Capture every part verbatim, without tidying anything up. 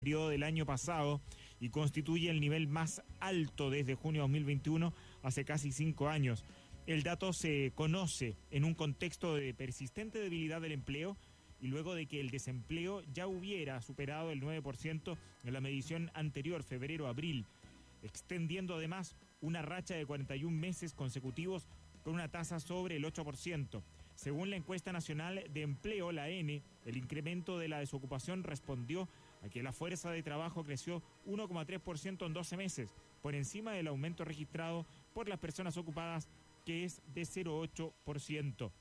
periodo del año pasado y constituye el nivel más alto desde junio de dos mil veintiuno, hace casi cinco años. El dato se conoce en un contexto de persistente debilidad del empleo y luego de que el desempleo ya hubiera superado el nueve por ciento en la medición anterior, febrero-abril, extendiendo además una racha de cuarenta y un meses consecutivos con una tasa sobre el ocho por ciento. Según la encuesta nacional de empleo, la N, el incremento de la desocupación respondió a que la fuerza de trabajo creció uno coma tres por ciento en doce meses, por encima del aumento registrado por las personas ocupadas, que es de cero coma ocho por ciento.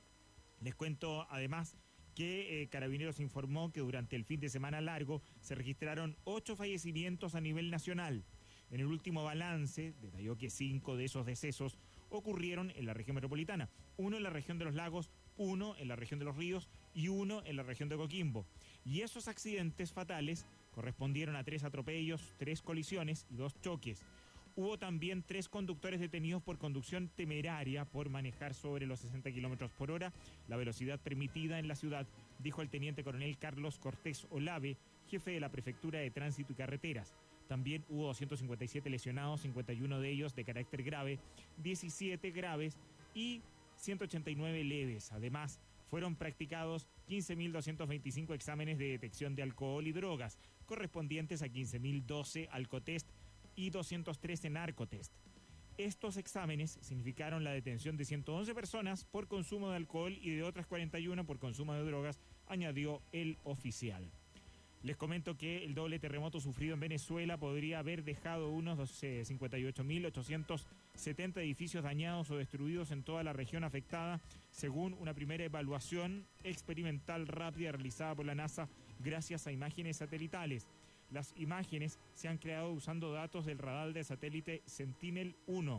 Les cuento además que eh, Carabineros informó que durante el fin de semana largo se registraron ocho fallecimientos a nivel nacional. En el último balance detalló que cinco de esos decesos ocurrieron en la región metropolitana, uno en la región de los lagos, uno en la región de los ríos y uno en la región de Coquimbo. Y esos accidentes fatales correspondieron a tres atropellos, tres colisiones y dos choques. Hubo también tres conductores detenidos por conducción temeraria por manejar sobre los sesenta kilómetros por hora, la velocidad permitida en la ciudad, dijo el teniente coronel Carlos Cortés Olave, jefe de la Prefectura de Tránsito y Carreteras. También hubo doscientos cincuenta y siete lesionados, cincuenta y uno de ellos de carácter grave, diecisiete graves y ciento ochenta y nueve leves. Además, fueron practicados quince mil doscientos veinticinco exámenes de detección de alcohol y drogas, correspondientes a quince mil doce alcotest y doscientos trece narcotest. Estos exámenes significaron la detención de ciento once personas por consumo de alcohol y de otras cuarenta y uno por consumo de drogas, añadió el oficial. Les comento que el doble terremoto sufrido en Venezuela podría haber dejado unos cincuenta y ocho mil ochocientos setenta edificios dañados o destruidos en toda la región afectada, según una primera evaluación experimental rápida realizada por la NASA gracias a imágenes satelitales. Las imágenes se han creado usando datos del radar de satélite Sentinel uno,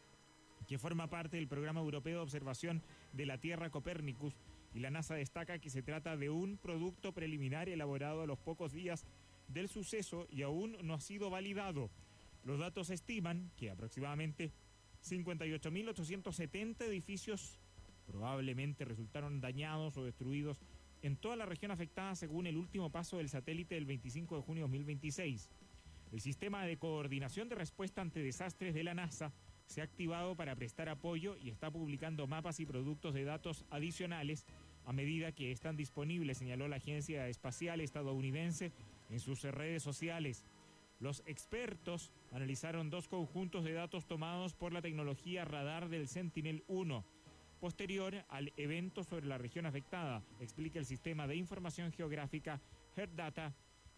que forma parte del programa europeo de observación de la Tierra Copernicus, y la NASA destaca que se trata de un producto preliminar elaborado a los pocos días del suceso y aún no ha sido validado. Los datos estiman que aproximadamente cincuenta y ocho mil ochocientos setenta edificios probablemente resultaron dañados o destruidos en toda la región afectada, según el último paso del satélite del veinticinco de junio de dos mil veintiséis. El sistema de coordinación de respuesta ante desastres de la NASA se ha activado para prestar apoyo y está publicando mapas y productos de datos adicionales a medida que están disponibles, señaló la Agencia Espacial Estadounidense en sus redes sociales. Los expertos analizaron dos conjuntos de datos tomados por la tecnología radar del Sentinel uno, posterior al evento sobre la región afectada, explica el sistema de información geográfica EarthData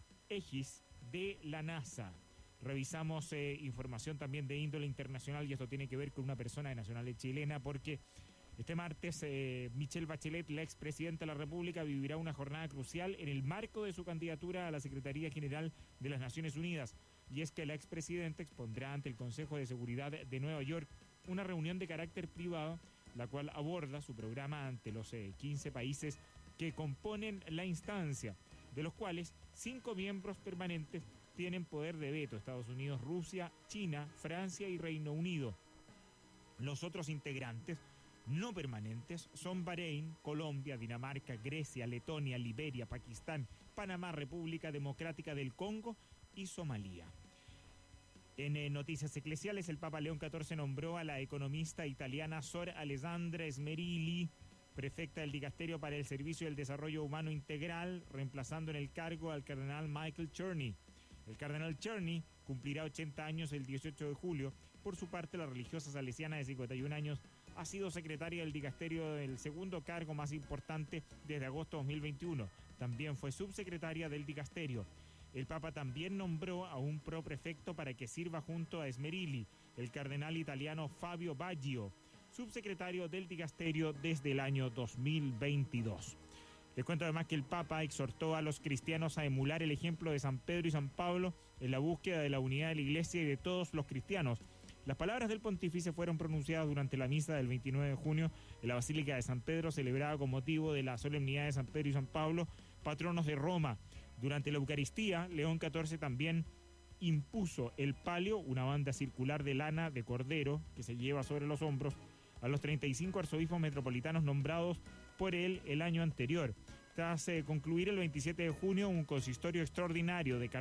Aegis de la NASA. Revisamos eh, información también de índole internacional, y esto tiene que ver con una persona de nacionalidad chilena, porque este martes eh, Michelle Bachelet, la expresidenta de la República, vivirá una jornada crucial en el marco de su candidatura a la Secretaría General de las Naciones Unidas. Y es que la expresidenta expondrá ante el Consejo de Seguridad de Nueva York una reunión de carácter privado, la cual aborda su programa ante los eh, quince países que componen la instancia, de los cuales cinco miembros permanentes tienen poder de veto: Estados Unidos, Rusia, China, Francia y Reino Unido. Los otros integrantes no permanentes son Bahrein, Colombia, Dinamarca, Grecia, Letonia, Liberia, Pakistán, Panamá, República Democrática del Congo y Somalia. En eh, noticias eclesiales, el Papa León catorce nombró a la economista italiana Sor Alessandra Smerilli prefecta del Dicasterio para el Servicio del Desarrollo Humano Integral, reemplazando en el cargo al cardenal Michael Czerny. El cardenal Czerny cumplirá ochenta años el dieciocho de julio. Por su parte, la religiosa salesiana de cincuenta y un años ha sido secretaria del Dicasterio, del segundo cargo más importante desde agosto de dos mil veintiuno. También fue subsecretaria del Dicasterio. El Papa también nombró a un proprefecto para que sirva junto a Smerilli, el cardenal italiano Fabio Baggio, subsecretario del Dicasterio desde el año dos mil veintidós. Les cuento además que el Papa exhortó a los cristianos a emular el ejemplo de San Pedro y San Pablo en la búsqueda de la unidad de la Iglesia y de todos los cristianos. Las palabras del pontífice fueron pronunciadas durante la misa del veintinueve de junio en la Basílica de San Pedro, celebrada con motivo de la solemnidad de San Pedro y San Pablo, patronos de Roma. Durante la Eucaristía, León catorce también impuso el palio, una banda circular de lana de cordero que se lleva sobre los hombros, a los treinta y cinco arzobispos metropolitanos nombrados por él el año anterior. Tras eh, concluir el veintisiete de junio un consistorio extraordinario de